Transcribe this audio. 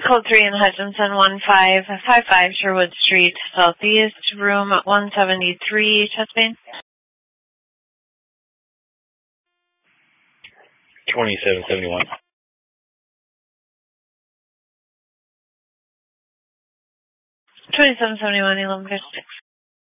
Code 3 in Hutchinson, 1555 Sherwood Street, Southeast, room 173, chest pain. 2771. 2771, 1156.